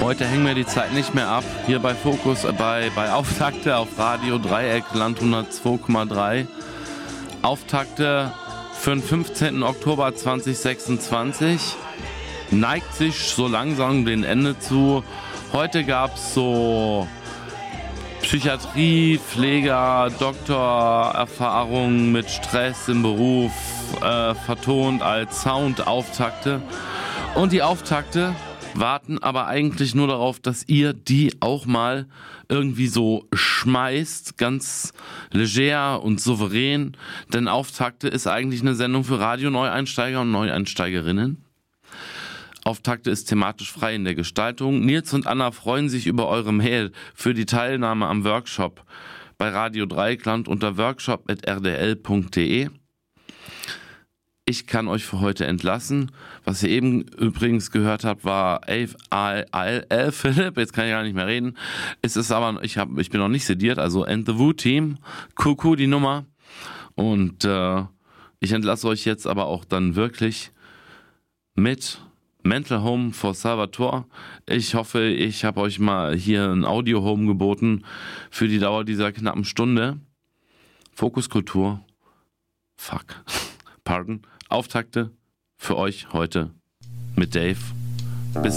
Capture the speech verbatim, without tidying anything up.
Heute hängen wir die Zeit nicht mehr ab. Hier bei Fokus, äh, bei, bei Auftakte auf Radio Dreieck, Land hundertzwei Komma drei. Auftakte für den fünfzehnten Oktober zweitausendsechsundzwanzig. Neigt sich so langsam dem Ende zu. Heute gab es so Psychiatrie, Pfleger, Doktorerfahrungen mit Stress im Beruf, äh, vertont als Sound-Auftakte. Und die Auftakte warten aber eigentlich nur darauf, dass ihr die auch mal irgendwie so schmeißt, ganz leger und souverän. Denn Auftakte ist eigentlich eine Sendung für Radio-Neueinsteiger und Neueinsteigerinnen. Auftakte ist thematisch frei in der Gestaltung. Nils und Anna freuen sich über eure Mail für die Teilnahme am Workshop bei Radio Dreieckland unter workshop at r d l punkt d e. Ich kann euch für heute entlassen. Was ihr eben übrigens gehört habt, war A L Philipp. Jetzt kann ich gar nicht mehr reden. Es ist aber, ich, hab, ich bin noch nicht sediert, also And the Woo Team. Kuku, die Nummer. Und äh, ich entlasse euch jetzt aber auch dann wirklich mit Mental Home for Salvatore. Ich hoffe, ich habe euch mal hier ein Audio Home geboten für die Dauer dieser knappen Stunde. Fokuskultur. Fuck. Pardon. Auftakte für euch heute mit Dave.